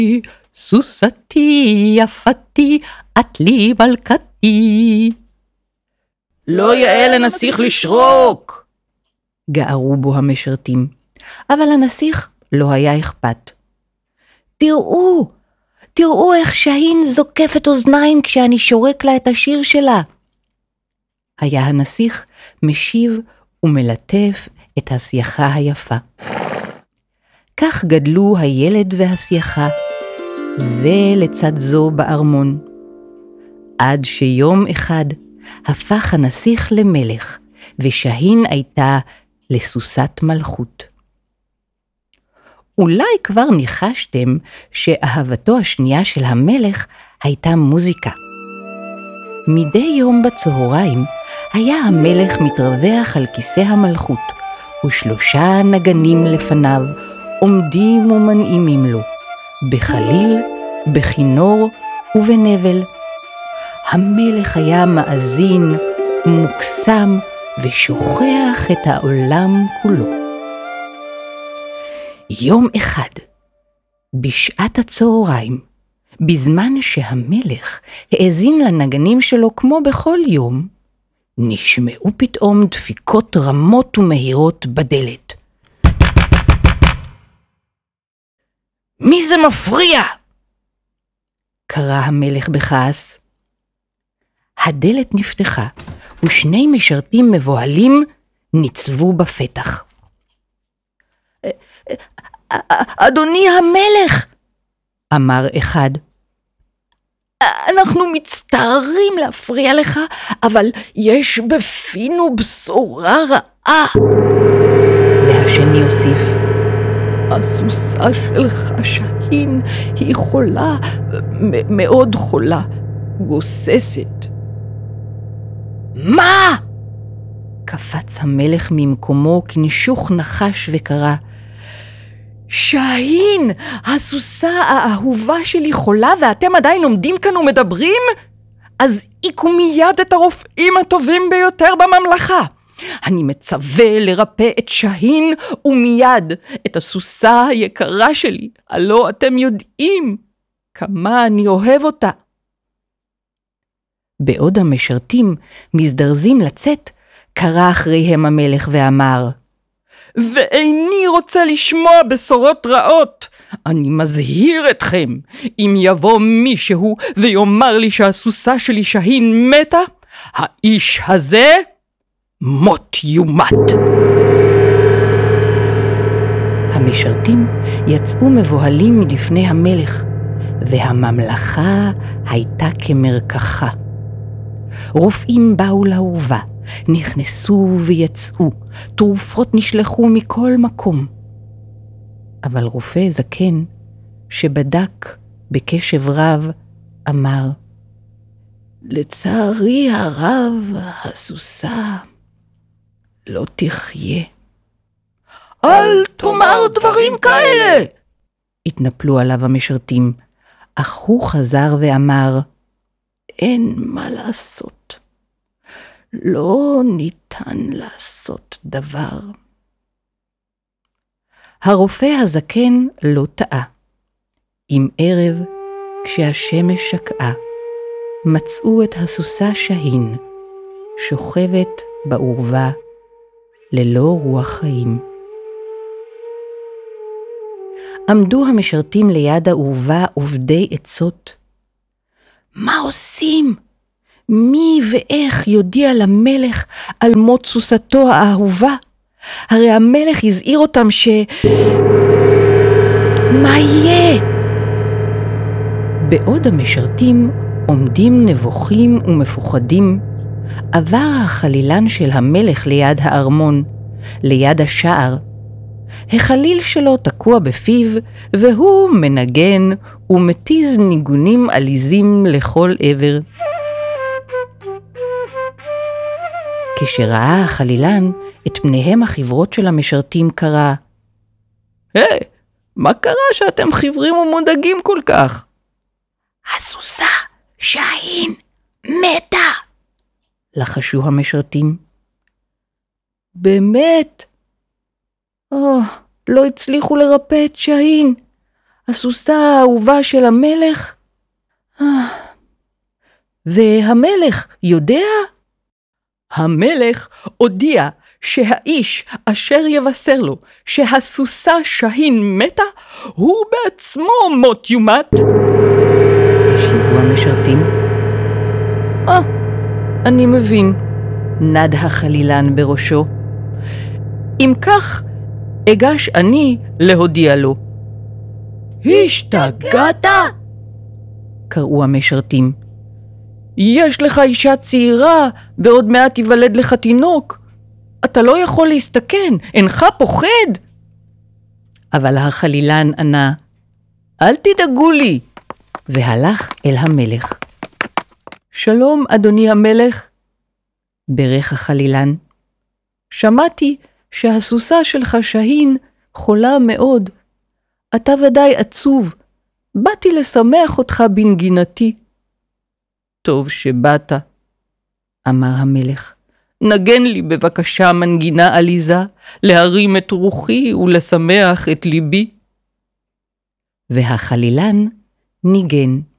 סוסתי יפתי, את לי מלכתי. לא יאה לנסיך לשרוק! גערו בו המשרתים, אבל הנסיך לא היה אכפת. תראו איך שהין זוקפת אוזניים כשאני שורק לה את השיר שלה. היה הנסיך משיב ומלטף את הסייחה היפה. כך גדלו הילד והסייחה, זה לצד זו בארמון. עד שיום אחד הפך הנסיך למלך, ושהין הייתה לסוסת מלכות. אולי כבר ניחשתם שאהבתו השנייה של המלך הייתה מוזיקה. מדי יום בצהריים היה המלך מתרווח על כיסא המלכות, ושלושה נגנים לפניו עומדים ומנעימים לו, בחליל, בכינור ובנבל. המלך היה מאזין, מוקסם ושוכח את העולם כולו. יום אחד, בשעת הצהריים, בזמן שהמלך האזין לנגנים שלו כמו בכל יום, נשמעו פתאום דפיקות רמות ומהירות בדלת. מי זה מפריע? קרא המלך בכעס. הדלת נפתחה, ושני משרתים מבוהלים ניצבו בפתח. אדוני המלך, אמר אחד, אנחנו מצטערים להפריע לך, אבל יש בפינו בשורה רעה. והשני הוסיף, הסוסה שלך שהין היא חולה, מאוד חולה, גוססת. מה? קפץ המלך ממקומו כנשוך נחש וקרא, שהין, הסוסה האהובה שלי חולה ואתם עדיין עומדים כאן ומדברים? אז עיקו מיד את הרופאים הטובים ביותר בממלכה. אני מצווה לרפא את שהין ומיד את הסוסה היקרה שלי, הלא אתם יודעים כמה אני אוהב אותה. בעוד המשרתים מזדרזים לצאת, קרא אחריהם המלך ואמר, ואיני רוצה לשמוע בשורות רעות. אני מזהיר אתכם, אם יבוא מישהו ויאמר לי שהסוסה שלי שהין מתה, האיש הזה מות יומת. המשרתים יצאו מבוהלים מלפני המלך, והממלכה הייתה כמרקחה. רופאים באו לאורווה, נכנסו ויצאו, תרופות נשלחו מכל מקום. אבל רופא זקן שבדק בקשב רב אמר, לצערי הרב הסוסה לא תחיה. אל תאמר דברים כאלה! התנפלו עליו המשרתים, אך הוא חזר ואמר, אין מה לעשות. לא ניתן לעשות דבר. הרופא הזקן לא טעה. עם ערב, כשהשמש שקעה, מצאו את הסוסה שהין, שוכבת באורווה, ללא רוח חיים. עמדו המשרתים ליד האורווה עובדי עצות. מה עושים? מי ואיך יודיע למלך על מות סוסתו האהובה? הרי המלך הזהיר אותם מה יהיה? בעוד המשרתים עומדים נבוכים ומפוחדים, עבר החלילן של המלך ליד הארמון, ליד השער. החליל שלו תקוע בפיו, והוא מנגן ומתיז ניגונים עליזים לכל עבר. כשראה החלילן את פניהם החברות של המשרתים קרא, היי, מה קרה שאתם חיוורים ומודאגים כל כך? הסוסה שהין מתה, לחשו המשרתים. באמת? לא הצליחו לרפא את שהין. הסוסה האהובה של המלך? והמלך יודע? המלך הודיע שהאיש אשר יבשר לו שהסוסה שהין מתה, הוא בעצמו מות יומת. השיבו המשרתים. אני מבין. נד החלילן בראשו. אם כך, אגש אני להודיע לו. השתגעת? קראו המשרתים. יש לך אישה צעירה, ועוד מעט יוולד לך תינוק. אתה לא יכול להסתכן, אינך פוחד? אבל החלילן ענה, אל תדאגו לי. והלך אל המלך. שלום, אדוני המלך. ברך החלילן. שמעתי שהסוסה שלך שהין חולה מאוד. אתה ודאי עצוב. באתי לשמח אותך בנגינתי. טוב שבאת, אמר המלך. נגן לי בבקשה מנגינה עליזה, להרים את רוחי ולשמח את ליבי. והחלילן ניגן.